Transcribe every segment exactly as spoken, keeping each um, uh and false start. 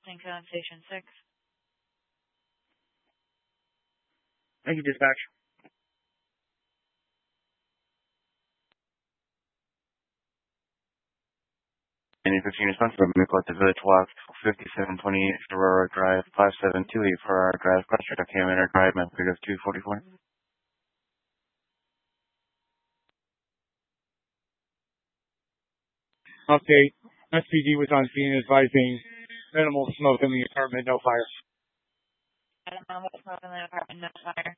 Thank you on Station six. Thank you, dispatch. Any fifteen response from Middle at the Village Walk, fifty-seven twenty-eight Ferrara Drive, five seven two eight Ferrara Drive, Cluster, K M N Drive, map of two forty-four. Update. S P D was on scene advising minimal smoke in the apartment, no fire. Minimal smoke in the apartment, no fire.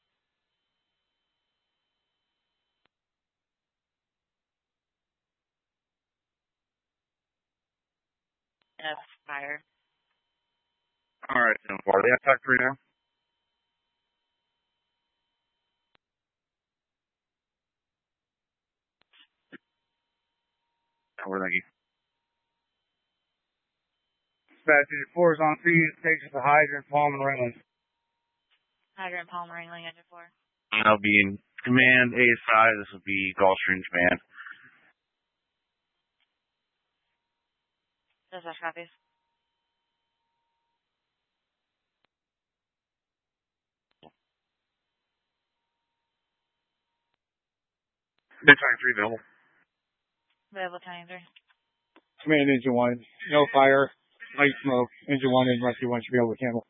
No fire. Alright, so far. They have talk three now? Where thank you. Dispatch four is on scene, station for hydrant, palm, and Ringling. Hydrant, palm, Ringling, engine four. I'll be in command A side. This will be Gulfstream command. Dispatch copies. They're twenty-three available. Available twenty-three. Command engine one, no fire, light smoke. Engine one and rescue one should be able to handle.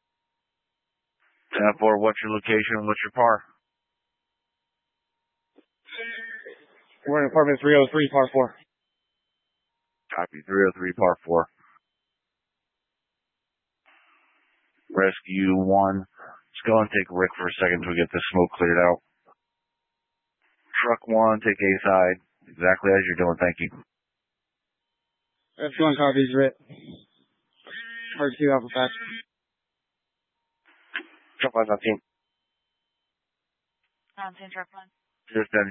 ten four, what's your location? What's your par? We're in apartment three oh three, par four. Copy, three oh three, par four. Rescue one. Let's go and take Rick for a second to get this smoke cleared out. Truck one, take A side. Exactly as you're doing, thank you. Rescue one copies, Rick. R two Alpha Patch. Truck one's on team. On scene, truck one. Just